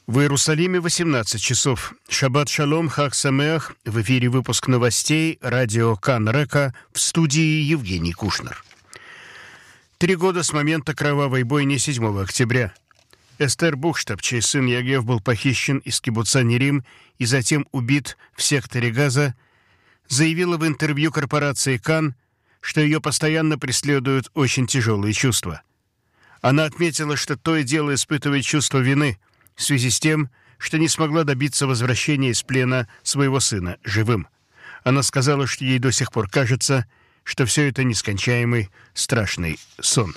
В Иерусалиме 18 часов. Шаббат шалом, хаг самеах. В эфире выпуск новостей радио Кан Река, в студии Евгений Кушнер. 3 года с момента кровавой бойни 7 октября. Эстер Бухштаб, чей сын Ягев был похищен из кибуца Нерим и затем убит в секторе Газа, заявила в интервью корпорации Кан, что ее постоянно преследуют очень тяжелые чувства. Она отметила, что то и дело испытывает чувство вины в связи с тем, что не смогла добиться возвращения из плена своего сына живым. Она сказала, что ей до сих пор кажется, что все это нескончаемый страшный сон.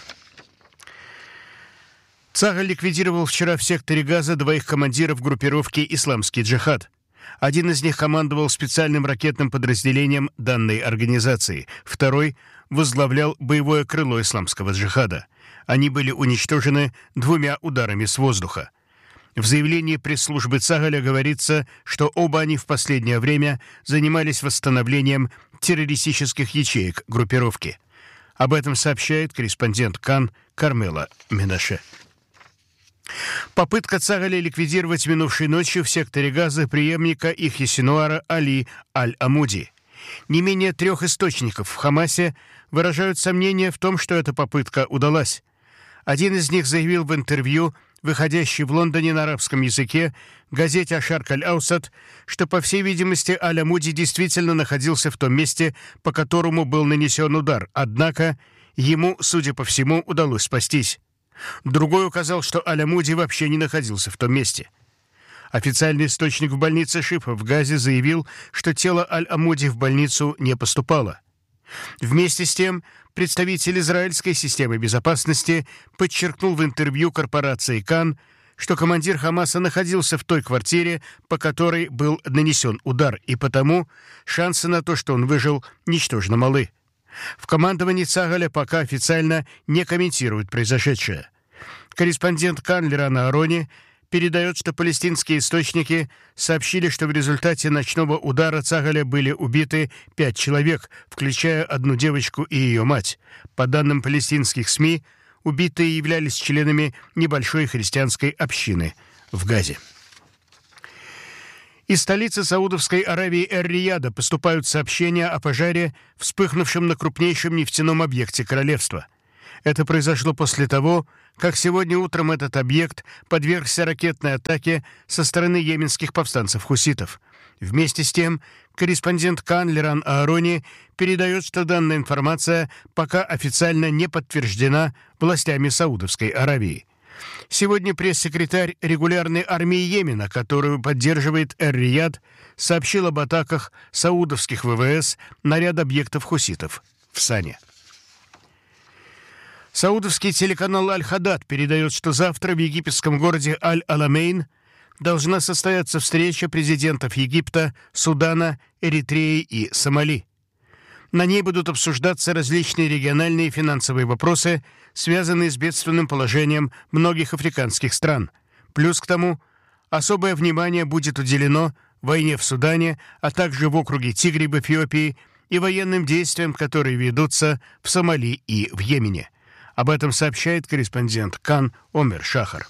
Цахаль ликвидировал вчера в секторе Газа 2 командиров группировки «Исламский джихад». Один из них командовал специальным ракетным подразделением данной организации, второй возглавлял боевое крыло исламского джихада. Они были уничтожены 2 ударами с воздуха. В заявлении пресс-службы Цагаля говорится, что оба они в последнее время занимались восстановлением террористических ячеек группировки. Об этом сообщает корреспондент Кан Кармела Менаше. Попытка Цагаля ликвидировать минувшей ночью в секторе Газа преемника Ихья Синуара Али Аль-Амуди. Не менее 3 источников в Хамасе выражают сомнения в том, что эта попытка удалась. Один из них заявил в интервью, выходящей в Лондоне на арабском языке, газете «Ашарк Аль-Аусат», что, по всей видимости, Аль-Амуди действительно находился в том месте, по которому был нанесен удар, однако ему, судя по всему, удалось спастись. Другой указал, что Аль-Амуди вообще не находился в том месте. Официальный источник в больнице Шифа в Газе заявил, что тело Аль-Амуди в больницу не поступало. Вместе с тем, представитель израильской системы безопасности подчеркнул в интервью корпорации Кан, что командир Хамаса находился в той квартире, по которой был нанесен удар, и потому шансы на то, что он выжил, ничтожно малы. В командовании Цагаля пока официально не комментируют произошедшее. Корреспондент Кан Лиран Аарони передает, что палестинские источники сообщили, что в результате ночного удара Цагаля были убиты 5 человек, включая 1 девочку и ее мать. По данным палестинских СМИ, убитые являлись членами небольшой христианской общины в Газе. Из столицы Саудовской Аравии Эр-Рияда поступают сообщения о пожаре, вспыхнувшем на крупнейшем нефтяном объекте королевства. Это произошло после того, как сегодня утром этот объект подвергся ракетной атаке со стороны йеменских повстанцев-хуситов. Вместе с тем, корреспондент Кан Лиран Аарони передает, что данная информация пока официально не подтверждена властями Саудовской Аравии. Сегодня пресс-секретарь регулярной армии Йемена, которую поддерживает Эр-Рияд, сообщил об атаках саудовских ВВС на ряд объектов хуситов в Сане. Саудовский телеканал Аль-Хадад передает, что завтра в египетском городе Аль-Аламейн должна состояться встреча президентов Египта, Судана, Эритреи и Сомали. На ней будут обсуждаться различные региональные финансовые вопросы, связанные с бедственным положением многих африканских стран. Плюс к тому, особое внимание будет уделено войне в Судане, а также в округе Тигри в Эфиопии и военным действиям, которые ведутся в Сомали и в Йемене. Об этом сообщает корреспондент Кан Омер Шахар.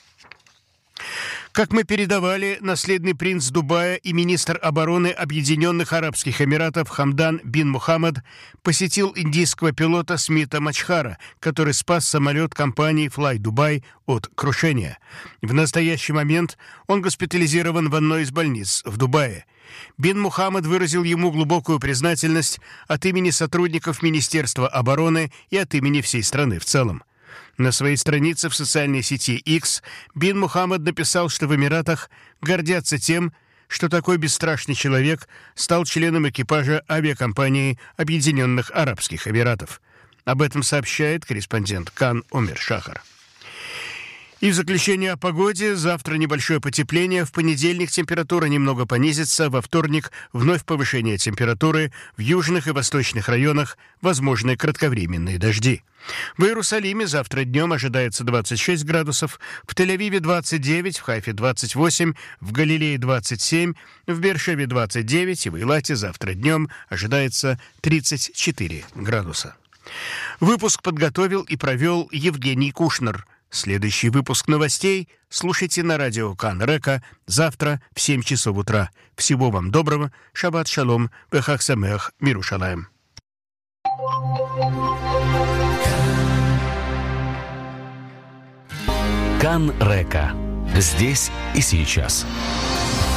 Как мы передавали, наследный принц Дубая и министр обороны Объединенных Арабских Эмиратов Хамдан бин Мухаммад посетил индийского пилота Смита Мачхара, который спас самолет компании Fly Dubai от крушения. В настоящий момент он госпитализирован в одной из больниц в Дубае. Бин Мухаммад выразил ему глубокую признательность от имени сотрудников Министерства обороны и от имени всей страны в целом. На своей странице в социальной сети X Бин Мухаммад написал, что в Эмиратах гордятся тем, что такой бесстрашный человек стал членом экипажа авиакомпании Объединенных Арабских Эмиратов. Об этом сообщает корреспондент Кан Омер Шахар. И в заключение о погоде. Завтра небольшое потепление. В понедельник температура немного понизится. Во вторник вновь повышение температуры. В южных и восточных районах возможны кратковременные дожди. В Иерусалиме завтра днем ожидается 26 градусов, в Тель-Авиве 29, в Хайфе 28, в Галилее 27, в Беэр-Шеве 29 и в Эйлате завтра днем ожидается 34 градуса. Выпуск подготовил и провел Евгений Кушнер. Следующий выпуск новостей слушайте на радио Кан Река завтра в 7 часов утра. Всего вам доброго. Шаббат шалом. Вехаг самех. Мирушалаем. Кан Река. Здесь и сейчас.